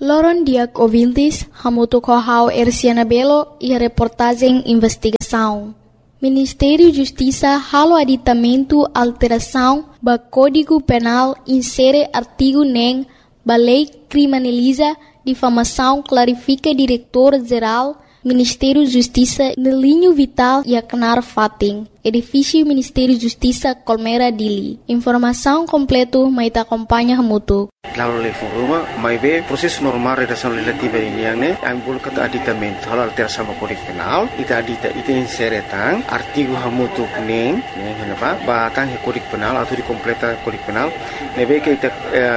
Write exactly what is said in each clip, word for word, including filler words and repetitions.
Loron Diak ouvintes, hamuto kohau Erciana Belo e a reportagem investigação. Ministério da Justiça halo aditamento alteração ba Código Penal insere artigo nem ba lei criminaliza difamação clarifica diretor-geral Ministério da Justiça no linho vital e acnar fating. Edifício Ministério da Justiça Colmera Dili. Informação completo mais acompanha mutu. Lalu level rumah, mai be proses normal redação legislativa ini yang ne, ambul kata aditamento hal alteração sama Kode Penal, ita adita ita inseretang artigo hamutu neng, neng kenapa? Batang he Kode Penal atau di completa Kode Penal, nebe ke ita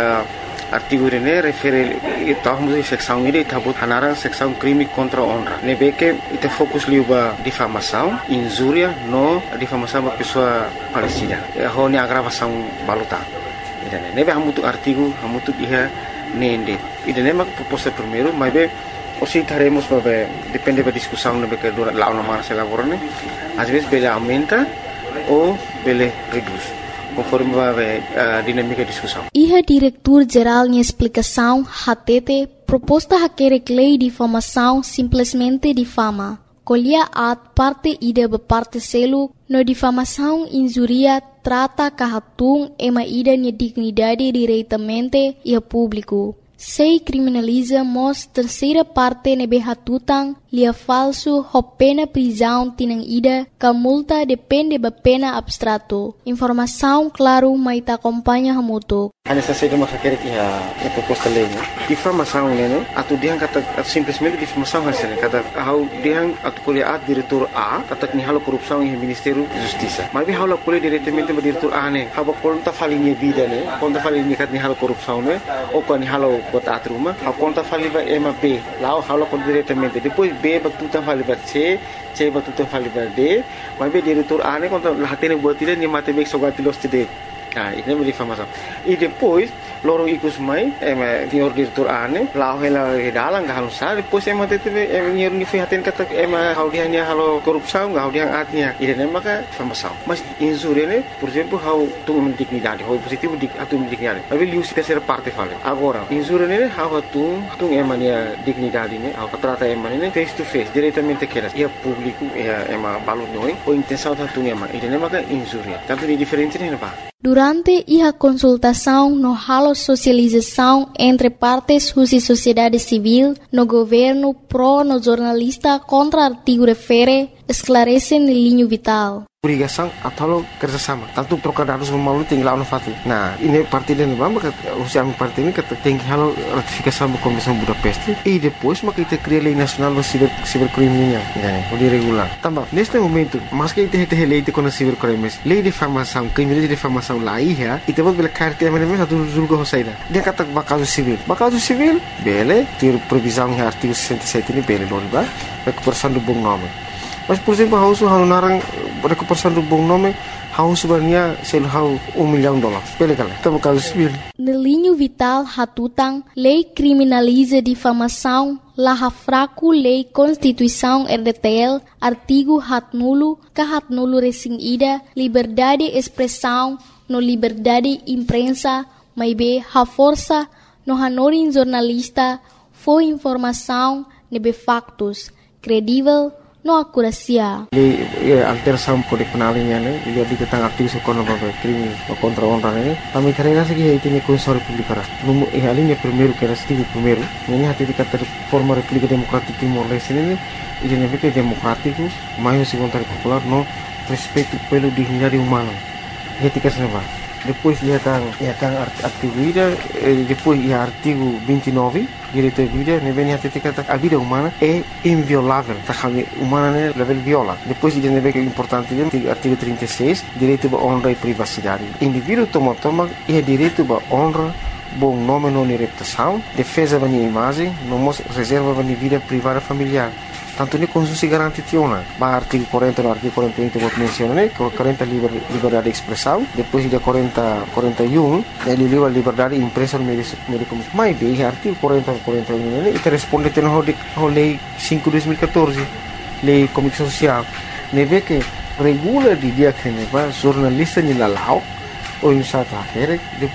artigo ini refere ita hamutu seksão ini ita but hanarang seksão crime contra honra. Nebe ke ita fokus liuba difamação, injuria no difamação ba pessoa falecida. Ho ni agravação baluta. Nebe hamutu artigo hamutu iha nende. Ida nema proposta primeiro, mas be osi taremos babe depende da discussão nebe que dura lá uma marcha laborane. Às vezes bele aumenta ou bele reduz, conforme babe a dinâmica da discussão. Iha diretor-geral em explicação hatete proposta haquere lei de difamação simplesmente difama. Colher at parte ida ba parte selo no difamação injuria trata kahatung ema ida nia dignidade diretamente e a público. Sei criminaliza mos terceira parte nebe hatutang lia falso ho pena prisão tinang ida ka multa depende ba pena abstrato. Informação claro mai ta acompanha hamuto. Hanya saja cuma sakit ya a proposta lei, né? Difamação, né? Atu diang kata simplesmente difamação hasilnya kata hau diang atu kuliah diretor A kata ni halo korupção em Ministério da Justiça. Mas hau la kuliah diretamente ba diretor A né? Hau conta falinha vida né? Conta falinha kat ni halo korupção né? Ou kan ni halo bot atruma, hau conta faliba ema B. Lá hau la diretamente. Depois B ba tutan faliba C, C ba tutan faliba D. Mas be diretor A né conta lahatene buat dia ni mate bek sogatilos tide. Ah, ini menjadi difamação. E depois, lorong ikus mai, ema senhor diretor ane, lau hela dalang gak halus sah. Depois ema tete ema nyer unifihatin kata ema hau dia nya halo korupsau gak hau dia atnya. Ide nema ka difamação. Mas injúria ne, por exemplo, hau tu dignidade, hau positivo dik atu dignidade. Tapi liu se terceira parte fale. Agora, injúria ne hau tu tu ema nia dignidade ne, hau trata ema ne face to face, diretamente kelas. Ia público, ia ema balu noi, o intenção tu ema. Ide nema ka injúria. Tanto di diferente ne pa. Durante a consultação no halo socialização entre partes e sociedade civil, no governo pró no jornalista contra artigo refere, esclarece no linho vital. Obrigação atau kerjasama. Tanto trocar dados memalu tinggal no fati. Nah, ini parti dan bamba kat usia parti ini kata tinggi halo ratifikasi sama Komisi Budapest. E depois maka kita cria lei nasional do ciber cibercriminal, ya, o de regular. Tambah, neste momento, mas que kita hete lei de com cibercrimes, lei de difamação, crime de difamação lá ia, e temos bela carta mas mesmo satu julgo hosaida. Dia kata bakal civil. Bakal civil, bele, ter previsão em artigo sessenta e sete ini bele loriba, recuperação do bom nome. Mas, por exemplo, hau su hau narang recuperação do bom nome, hau sebenarnya sel hau um milhão de dólares. Bele kala, tamo caso civil. No linho vital hatutang, lei criminaliza difamação, laha fraco lei Constituição R D T L, artigo hat nulo, ka hat nulo resing ida, liberdade expressão, no liberdade imprensa, mai be ha força, no hanorin jornalista, foi informação, nebe factos, credível, no acuracia. Lei alteração Kode Penal ini ne, dia di tentang artigo sekono babe crime contra honra ne. Kami carrega segi itu ni Constituição República. Numu e alinha primeiro que era artigo primeiro. Ini hati dikata forma República Democrática Timor-Leste ne, ele ne que democrático, mais o vontade popular no respeito pelo dignidade humana. Dia tiga seneva. Depois ia kan ia kan artigo ida, depois ia artigo vinte e nove, direito à vida, ne vem até kata a vida humana é inviolável, tá kami humana ne level viola. Depois ia ne que importante dia artigo trinta e seis, direito à honra e privacidade. Indivíduo toma toma ia direito à honra, bom nome não reputação, defesa da imagem, não reserva da vida privada familiar. Tanto ni konstitusi garanti tiona. Ba artigo quarenta no artigo quarenta e um vou mencionar, né? quarenta liber, liberdade de expressão, depois de quarenta, quarenta e um, ele livre liberdade de imprensa no meio de comunicação. Mas bem, artigo quarenta, quarenta e um, né? E responde tendo a lei cinco de dois mil e quatorze, lei comunicação social. Ne vê que regula de dia que ne va jornalista ni lalau ou em sata, depois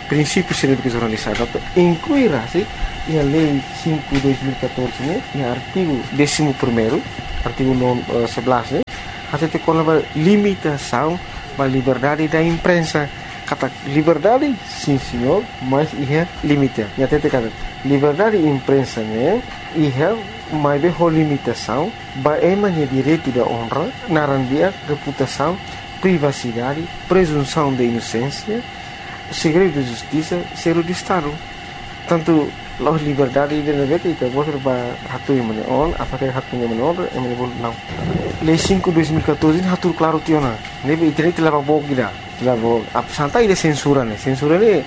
princípios científicos jornalizados, incluirá-se a Lei cinco de dois mil e catorze, né, e artigo décimo primeiro, artigo sebelas, né, até com a limitação da liberdade da imprensa. Kata liberdade, sim senhor, mas ia limite. E até te kata liberdade de imprensa, né, ia mais bem a limitação, vai emanhar direito da honra, narandia, reputação, privacidade, presunção de inocência, segredo de justiça, segredo de Estado. Tanto a liberdade de negara itu boleh berhatu yang mana on, apakah hatu yang mana on, yang mana boleh não. Lei cinco de dois mil e catorze hatu claro tiona. Nebe internet telah bawa kita, telah bawa. Apa santai dia censura ni, censura ni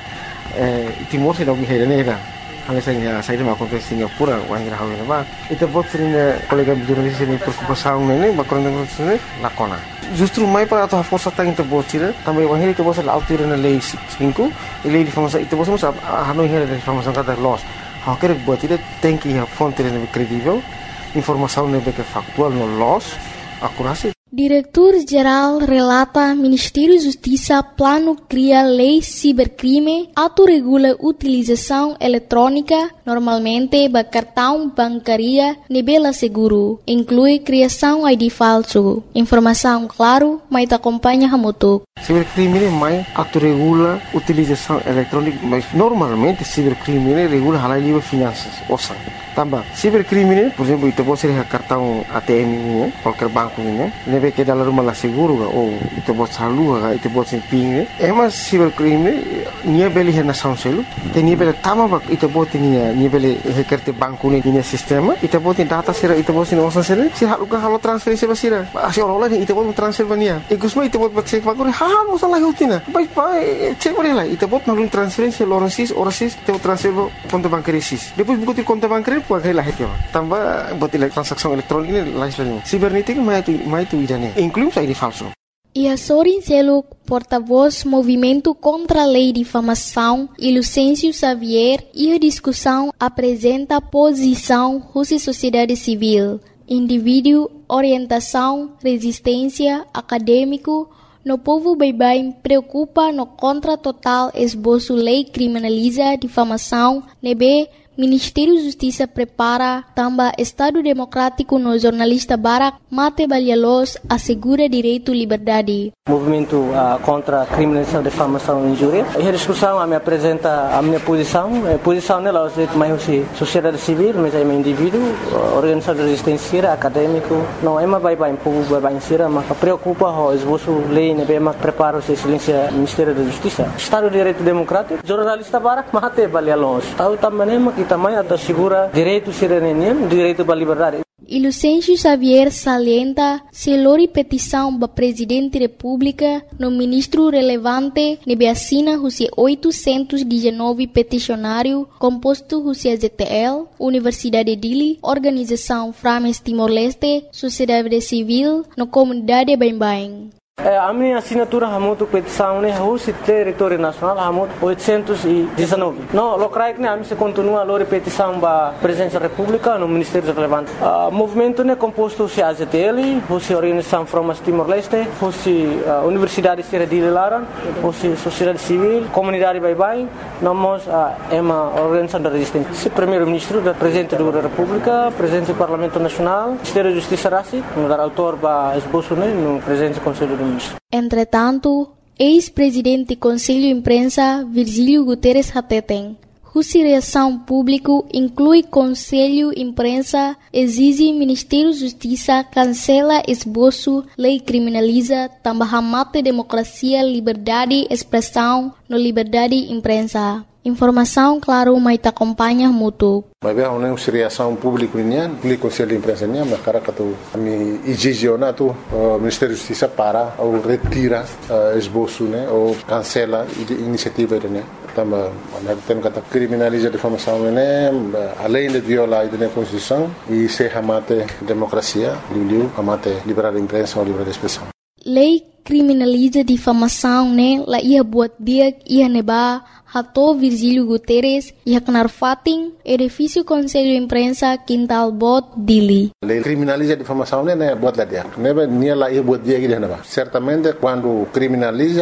timur saya dah pergi hari ni dah. Hanya saya saya dah makan ke Singapura, orang yang hawi nama. Itu buat sering kolega jurnalis ini berkumpul ni, bakal dengan sini lakona. Justru mai para atau força tá into botira também o henrique você lá altura na lei cinco e lei de informação itu você sabe a não henrique de informação cada loss a querer botira tem que a fonte é credível informação não é factual no loss acurácia. Diretor-Geral relata Ministério da Justiça plano cria lei cibercrime, autorregula utilização eletrônica, normalmente ba cartão bancaria nebela seguro, inclui criação I D falso. Informação claro, mas te acompanha hamutuk. Cibercrime mais autorregula utilização eletrônica, mas normalmente cibercrime regula halal livre finanças, ouça. Tambah, cibercrime, por exemplo, itu pode ser cartão A T M ini, qualquer banco ini, nebe que dalam rumah lah seguro, ou itu pode salu, itu pode ser ping. Emas cibercrime, nia beli hena sound selu, te nia beli tama bak, itu pode nia nia beli hekerte banku ni nia sistema, itu pode data sera, itu pode nia osan sera, si halu kan halu transferensi basira, asyik orang lain itu pode transfer bania, ikusma itu pode cek banku, hal masalah hutina, baik baik cek boleh lah, itu pode nalun transferensi orang sis, orang sis, itu transfer konto bankari sis, depois buku ti konto bankari puai lah itu, tambah buat transaksi elektronik ini lain sebagainya. Sibernetik mai itu mai itu idane, inclusive I D falso. E a Sorin Seluk, porta-voz Movimento contra a Lei de Difamação, e Lucêncio Xavier, e a discussão apresenta a posição Rússia Sociedade Civil, indivíduo, orientação, resistência, acadêmico. No povo baibai preocupa no contra total esboço lei criminaliza difamação, nebe Ministério da Justiça prepara também Estado Democrático no jornalista Barak Mate Balhalos assegura direito à liberdade. Movimento uh, contra a criminalização, difamação e injúria. E a discussão a me apresenta a minha posição. A posição nela é mais sociedade civil, mas é um indivíduo, organização de resistência, acadêmico. Não é mais baibai, povo baibai insira, mas preocupa o esboço lei, né, mas prepara o silêncio Ministério da Justiça. Estado de Direito Democrático, jornalista Barak Mate Balhalos. Tahu também que também assegura direito cidadania, direito à liberdade. E Lucêncio Xavier salienta se lori petição para Presidente da República no ministro relevante nebe assina Rússia oitocentos e dezenove peticionário composto Rússia Z T L, Universidade de Dili, Organização Frames Timor-Leste, Sociedade Civil, no Comunidade Bain-Bain. A minha assinatura hamutu petição né Rússia território nacional hamutu oitocentos e dezenove. Não, locais né a mim se continua a lori petição para Presidência da República no Ministério relevante. O movimento né composto se a Z T L, Rússia Organização Frames Timor-Leste, Rússia Universidade de Laran, Rússia Sociedade Civil, Comunidade Baibai, nós é uma organização da resistência. Se primeiro-ministro da Presidente da República, Presidente do Parlamento Nacional, Ministério da Justiça Rassi, no dar autor para esboço né no Presidente do Conselho do Entretanto, ex-presidente do Conselho de Imprensa Virgílio Guterres Hateten, Rússia Reação Público inclui Conselho de Imprensa, exige Ministério da Justiça cancela esboço, lei criminaliza, também mate democracia, liberdade, expressão, no liberdade de imprensa. Informação, claro, mas te acompanha mútuo. Mas bem, a reação pública nian, o Conselho de Imprensa nian, mas cara que tu a mi exigiona tu o Ministério da Justiça para ou retira esboço, né, ou cancela a iniciativa né. Também, nós temos que criminalizar a difamação né, além de violar a Constituição e se amate democracia, liu amate liberdade de imprensa ou liberdade de expressão. Lei criminaliza difamação, né? La ia buat dia ia neba hato Virgílio Guterres ia kenar fating edifício Conselho de Imprensa Quintal Bot Dili. Lei criminaliza difamação, né? Buat lá dia. Neba nia la ia buat dia que neba. Certamente quando criminaliza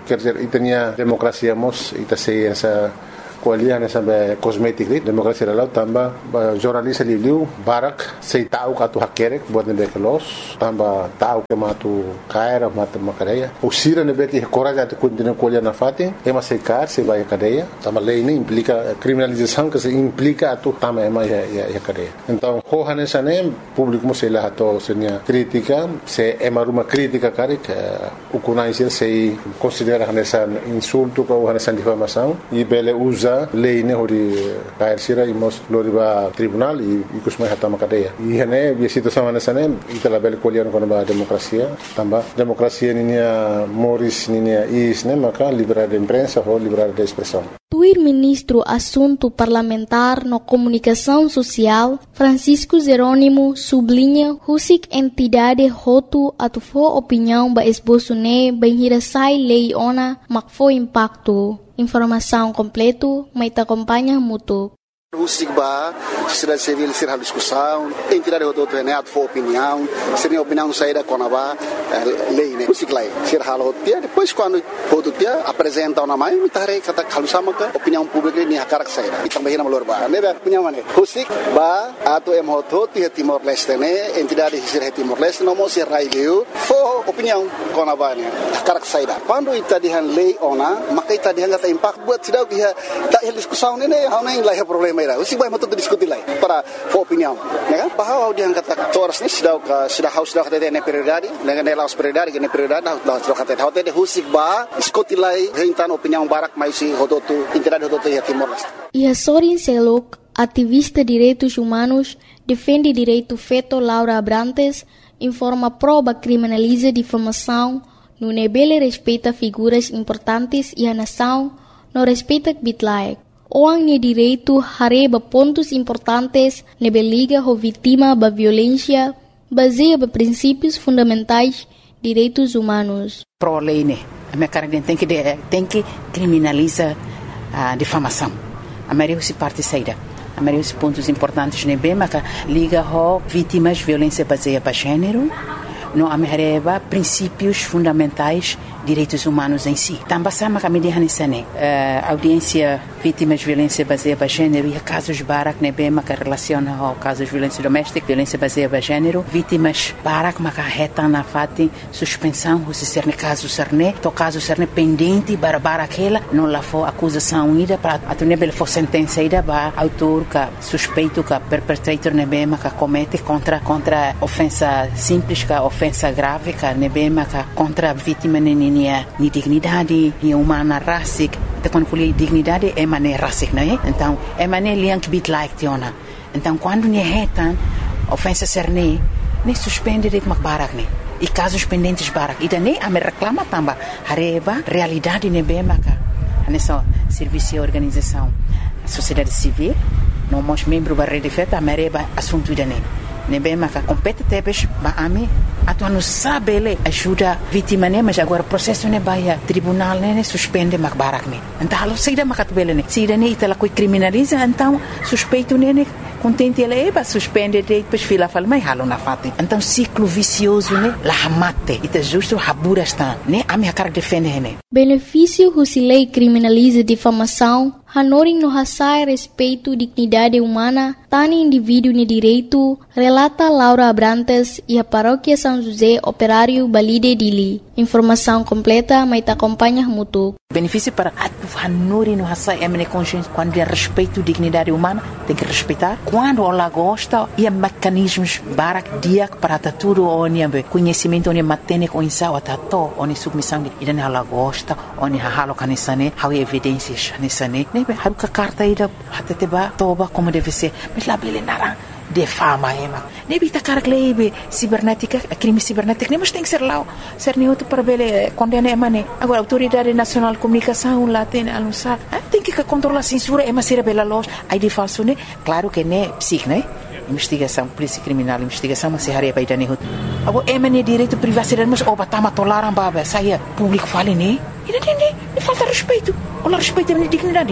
quer dizer, e tinha democracia mos, e sei essa kualiah na sampai kosmetik ni demokrasi dalam tambah jurnalis liu barak sei tahu katu hakerek buat nebe kelos tambah tahu ke matu kaira matu makadeya usira nebe ki coraja de continua kualiah na fatin ema sei kar sei vai cadeia tambah lei ini implica criminalização que se implica atu tambah ema ya ya, ya cadeia então hohane sane público mo sei lá to senia crítica se ema ruma crítica karik ukunai sei considera hanesan insulto ko hanesan difamação e bele usa lei ne hori kair sira imos loriba tribunal e kusmai hatama cadeia e hane bi situação hanesane itala bel kolian kono ba demokrasia tamba demokrasia ninia moris ninia is ne maka liberdade de imprensa ou liberdade de expressão. Tuir ministro Assunto Parlamentar no Comunicação Social, Francisco Jerônimo, sublinha husik entidade hotu atufo opinião ba esboço ne bem hirasai lei ona makfo impacto. Informação completo, mas te acompanha mútuo. Husik ba, sociedade civil ser a discussão, entidade do outro né, for opinião, ser opinião saída com a ba lei né, husik lá, ser halo dia, depois quando outro dia apresenta uma mãe, me tarei kata kalau sama ke opinião pública ni hakarak saída, e também na malor ba, né, opinião mana, husik ba, atau em hoto dia Timor Leste né, entidade ser Timor Leste, não mostra raileu, for opinião com a ba né, hakarak saída. Quando ita dihan lei ona, maka ita dihan kata impact buat tidak dia tak discussão né, hau nem lah problema. Usik baik betul diskusi lagi para for opinião, né? Bahwa dia kata toras ni sudah sudah haus sudah kata dia prioridade, dengan dia laus prioridade, dengan prioridade dah sudah kata dia kata dia husik ba diskusi lagi hentan opinião barak mais si hototu entidade hototu ya Timor Leste. E Sorin Selok, ativista direitos humanos, defende direito feto Laura Abrantes, informa prova criminaliza difamação, no nebele respeita figuras importantes e a nação, no respeita bitlaek. Orang ni direito hareba pontos importantes nebe liga ho vítima ba violência baseia ba princípios fundamentais direitos humanos. Pro lei né, a minha cara tem que tem que criminaliza a difamação. A maioria se parte saída. A maioria dos pontos importantes nebe maca liga ho vítimas violência baseia ba gênero. No amereba princípios fundamentais direitos humanos em si. Também sama kami dihanisane audiência vítimas de violência baseada em gênero e casos barak nebe maka relaciona ao casos de violência doméstica, violência baseada em gênero, vítimas barak maka reta na fati suspensão se ser ne caso serne, to caso serne pendente para barakela não lá for acusação ida para atunebel for sentença ida ba autor ka suspeito ka perpetrator nebe maka comete contra contra ofensa simples ka ofensa grave ka nebe maka contra vítima ni ni dignidade ni humana rasik te quando fui dignidade é maneira rasik né então é maneira liang bit like tiona então quando ni retan ofensa serne nem suspende de barak ne e casos pendentes barak e daí a me reclama tamba hareba realidade ne bem maka nessa serviço e organização sociedade civil não mos membro da rede feta a mereba assunto daí ne bem maka compete tebes ba ami atu não sabe ele ajuda vítima né mas agora processo ne baia tribunal né suspende mak barak ne então halo saída makat bele ne saída ne itala coi criminaliza então suspeito ne contente ele é suspende de depois fila fala mas halo na fati então ciclo vicioso né la mate ita justo habura está né a minha cara defende ne benefício husilei criminaliza difamação hanoring no hasai respeito dignidade humana tani indivíduo ne direito relata Laura Abrantes e a paróquia São José Operário Balide Dili. Informação completa, mas te acompanha mútuo. Benefício para a Nuri no Hassai Emine Consciência, quando é respeito dignidade humana, tem que respeitar. Quando ela gosta, e mecanismos barak dia para tudo onde conhecimento onde matene com insau atato onde submissão e daí ela gosta onde halo canisane há evidências nisane né há que carta ida até te ba toba como deve ser mas lá bele nara de fama ema ne bita carglebe cibernética crime cibernético nem mas tem que ser lá ser neutro para bele condena emane agora autoridade nacional de comunicação lá tem anunciar tem que controlar a censura ema ser bela loja aí de falso né claro que né psic né investigação polícia criminal investigação mas se haria para dane agora emane direito privacidade mas oba tama tolaram baba saia público fale né e não tem falta respeito ou respeito a dignidade né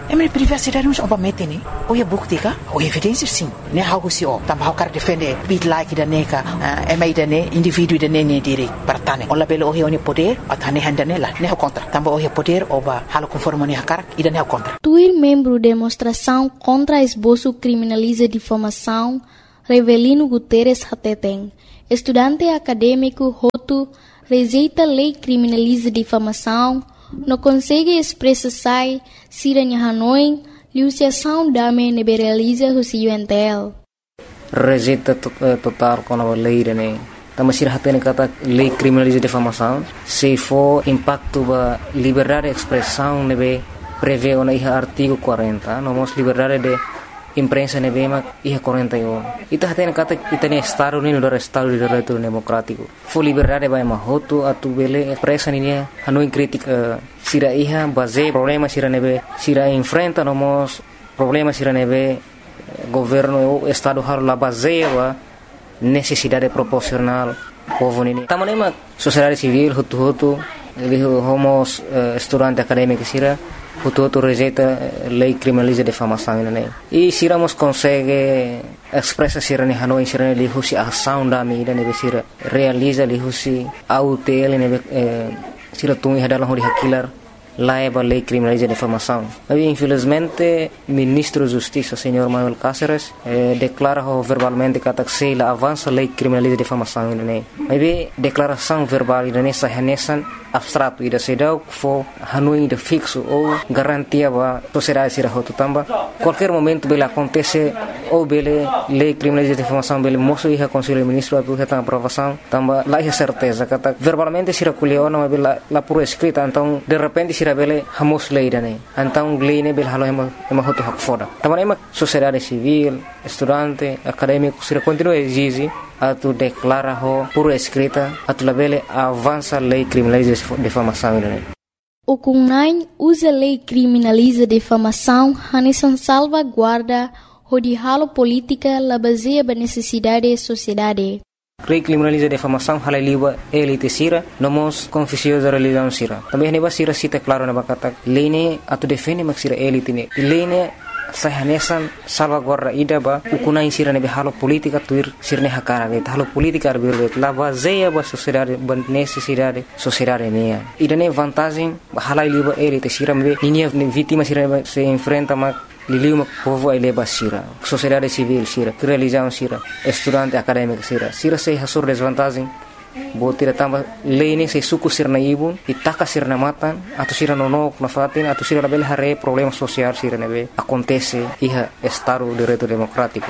É minha privacidade nos obamete ni. O é bukti ka? O evidência sim. Ne algo se o. Tambah cara defender bit like da neka. É mais da ne indivíduo da ne ne direito para tane. O labelo o é o poder, a tane handa nela. Ne o contra. Tambah o é poder oba halo conforme ne hakar e da ne o contra. Tuir membro demonstração contra esboço criminaliza difamação Revelino Guterres Hateteng. Estudante acadêmico Hotu rejeita lei criminaliza difamação, não consegue expressar se a Hanoi liuciação dame neberaliza o C U N T L. Rejeita total com a lei, né? Também se hatene kata lei criminaliza difamação, se for impacto ba liberdade de expressão nebe prevê o na artigo quarenta, nomos liberdade de imprensa nebema iha quarenta e um. Ita hatene kata itane estado ni no estado de direito democrático. Fo liberdade ba mahoto atu bele expressa ni Hanoi crítica sira iha base problema sira nebe sira enfrenta nomos problema sira nebe governo o estado har la base ba necessidade proporcional povo ni. Tamanema sociedade civil hutu hutu ele homos estudante acadêmico sira Hutu rejeita lei criminaliza difamação né? E se iramos consegue expressa se rene Hanoi se rene lihusi ação da mídia nebe sira realiza lihusi autel nebe sira tungi hadalah hori hakilar laiba lei criminaliza difamação. Mas infelizmente ministro da Justiça senhor Manuel Cáceres eh, declara verbalmente que se la avança lei criminaliza difamação né? Mas declaração verbal né sahanesan abstrato ida sedau fo Hanoi de fixo ou garantia ba sociedade sira hotu tamba qualquer momento bele acontece ou bele lei criminaliza difamação bele moço ia conselho ministro atu reta aprovação tamba lá é certeza kata verbalmente sira kuliona mas bela la por escrita então de repente sira bele hamos lei dane então lei ne bele halo ema ema hotu hak foda tamba ema sociedade civil estudante acadêmico sira continua exige atu declara ho por escrita atu labele avança lei criminaliza difamação né? O Kunai usa lei criminaliza difamação hanesan salvaguarda o de halo política la baseia ba necessidade da sociedade. Lei criminaliza difamação halai liba elite sira nomos confusiosa religião sira. Também neba sira cita claro na bakata lei ne atu defende mak sira elite ne. Lei ne sahanesan salvaguarda ida ba ukunai sira nebe halo politika tuir sirne hakara ge halo politika arbirbe la baseia ba sociedade ba necessidade sociedade mea ida ne vantagem halai liba elite sira mbe ninia vítima sira se enfrenta ma liliu mak povo ele ba sira sociedade civil sira religião sira estudante acadêmico sira sira se hasur desvantagem Botira tamba lei ni se suku sirna ibun itaka sirna matan atau sira nonok na fatin atau sira label hare problema sosial sira nebe acontece iha estado direito democrático.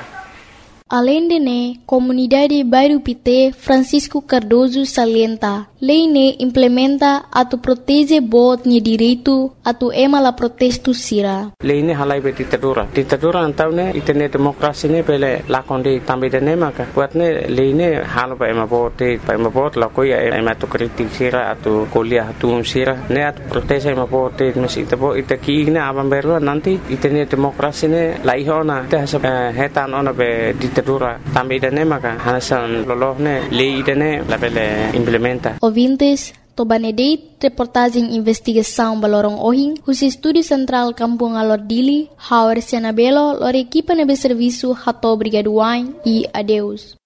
Além de ne, comunidade Bairro Pité Francisco Cardoso salienta, lei ne implementa atu protege bot ni direito atu ema la protesto sira. Lei ne halai be ditadura. Ditadura antau ne itene demokrasi ne pele lakonde tambe de ne maka. Buat ne lei ne halo ba ema bot ba ema bot la koi ema tu kritik sira atu kuliah atu sira ne atu protege ema bot mes itabo itaki ne abam berwa nanti itene demokrasi ne la ihona te hasa hetan ona be ditadura tambe de ne maka hasan lolohne lei de ne la pele implementa. Ouvintes, Tobanedeit, reportagem investigação Balorong Ohing, os Estúdio Central Kampung Alordili, Hauer Sianabelo, lor equipa nebe serviço Hato Brigaduain e adeus.